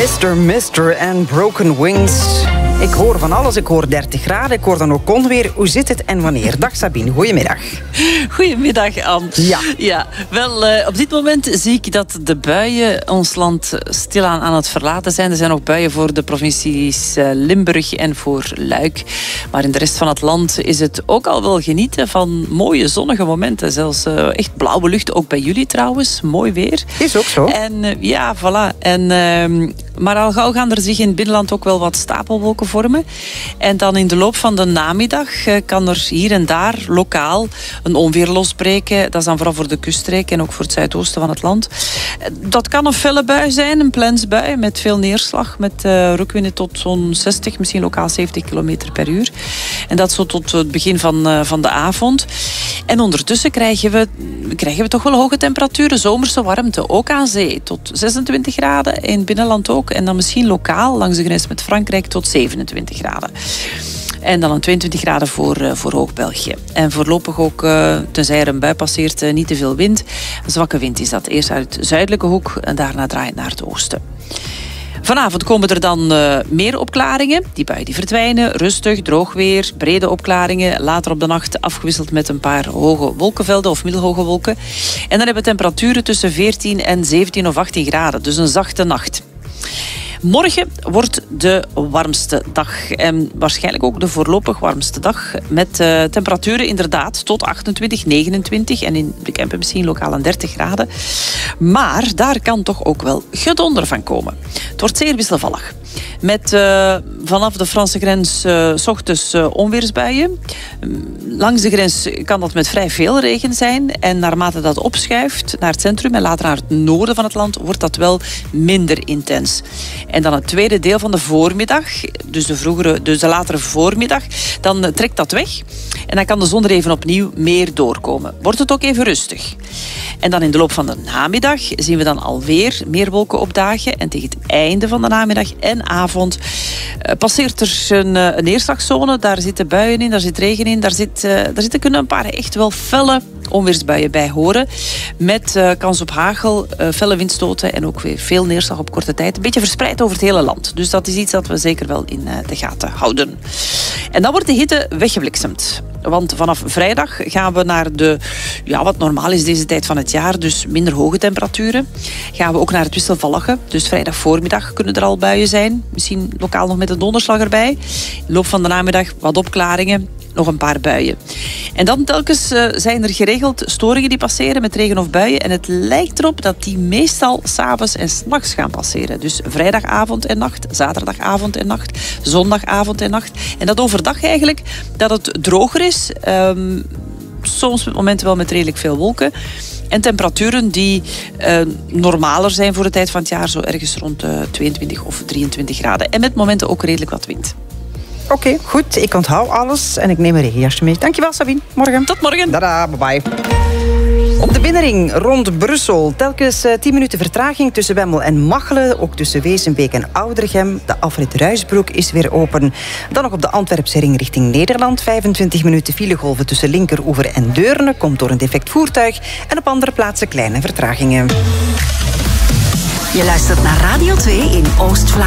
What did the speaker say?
Mr. and Broken Wings. Ik hoor van alles. Ik hoor 30 graden. Ik hoor dan ook onweer. Hoe zit het en wanneer? Dag Sabine, goedemiddag. Goedemiddag, Anne. Ja. Wel, op dit moment zie ik dat de buien ons land stilaan aan het verlaten zijn. Er zijn ook buien voor de provincies Limburg en voor Luik. Maar in de rest van het land is het ook al wel genieten van mooie zonnige momenten. Zelfs echt blauwe lucht, ook bij jullie trouwens. Mooi weer. Is ook zo. En ja, voilà. Maar al gauw gaan er zich in het binnenland ook wel wat stapelwolken vormen. En dan in de loop van de namiddag kan er hier en daar lokaal een onweer losbreken. Dat is dan vooral voor de kuststreek en ook voor het zuidoosten van het land. Dat kan een felle bui zijn, een plensbui met veel neerslag. Met rukwinden tot zo'n 60, misschien lokaal 70 km per uur. En dat zo tot het begin van de avond. En ondertussen krijgen we toch wel hoge temperaturen, zomerse warmte. Ook aan zee, tot 26 graden. In het binnenland ook. En dan misschien lokaal, langs de grens met Frankrijk, tot 27 graden. En dan een 22 graden voor Hoog-België. En voorlopig ook, tenzij er een bui passeert, niet te veel wind. Een zwakke wind is dat. Eerst uit de zuidelijke hoek en daarna draait naar het oosten. Vanavond komen er dan meer opklaringen. Die buien die verdwijnen. Rustig, droog weer, brede opklaringen. Later op de nacht afgewisseld met een paar hoge wolkenvelden of middelhoge wolken. En dan hebben we temperaturen tussen 14 en 17 of 18 graden. Dus een zachte nacht. Morgen wordt de warmste dag. En waarschijnlijk ook de voorlopig warmste dag. Met temperaturen inderdaad tot 28, 29. En in de Kempen misschien lokaal aan 30 graden. Maar daar kan toch ook wel gedonder van komen. Het wordt zeer wisselvallig. Met vanaf de Franse grens 's ochtends onweersbuien. Langs de grens kan dat met vrij veel regen zijn. En naarmate dat opschuift naar het centrum en later naar het noorden van het land, wordt dat wel minder intens. En dan het tweede deel van de voormiddag, dus de latere voormiddag, dan trekt dat weg. En dan kan de zon er even opnieuw meer doorkomen. Wordt het ook even rustig. En dan in de loop van de namiddag zien we dan alweer meer wolken opdagen. En tegen het einde van de namiddag en avond passeert er een neerslagzone. Daar zitten buien in, daar zit regen in. Daar kunnen een paar echt wel felle onweersbuien bij horen. Met kans op hagel, felle windstoten en ook weer veel neerslag op korte tijd. Een beetje verspreid over het hele land. Dus dat is iets dat we zeker wel in de gaten houden. En dan wordt de hitte weggebliksemd. Want vanaf vrijdag gaan we naar wat normaal is deze tijd van het jaar, dus minder hoge temperaturen. Gaan we ook naar het wisselvallige. Dus vrijdag voormiddag kunnen er al buien zijn. Misschien lokaal nog met een donderslag erbij. In de loop van de namiddag wat opklaringen. Nog een paar buien. En dan telkens zijn er geregeld storingen die passeren met regen of buien. En het lijkt erop dat die meestal 's avonds en 's nachts gaan passeren. Dus vrijdagavond en nacht, zaterdagavond en nacht, zondagavond en nacht. En dat overdag eigenlijk, dat het droger is. Soms met momenten wel met redelijk veel wolken. En temperaturen die normaler zijn voor de tijd van het jaar. Zo ergens rond 22 of 23 graden. En met momenten ook redelijk wat wind. Oké, goed. Ik onthoud alles en ik neem een regenjasje mee. Dankjewel, Sabine. Morgen. Tot morgen. Dada, bye-bye. Op de binnenring rond Brussel. Telkens 10 minuten vertraging tussen Wemmel en Machelen. Ook tussen Wezenbeek en Oudergem. De Alfred Ruysbroek is weer open. Dan nog op de Antwerpse ring richting Nederland. 25 minuten filegolven tussen Linkeroever en Deurne. Komt door een defect voertuig. En op andere plaatsen kleine vertragingen. Je luistert naar Radio 2 in Oost-Vlaanderen.